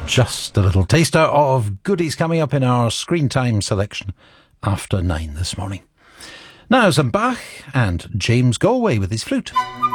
Just a little taster of goodies coming up in our screen time selection after 9 this morning. Now some Bach and James Galway with his flute.